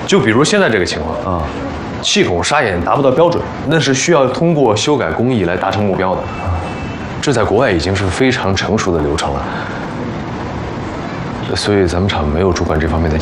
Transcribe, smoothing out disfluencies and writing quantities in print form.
就比如现在这个情况啊， 气孔沙眼达不到标准，那是需要通过修改工艺来达成目标的。这在国外已经是非常成熟的流程了，所以咱们厂没有主管这方面的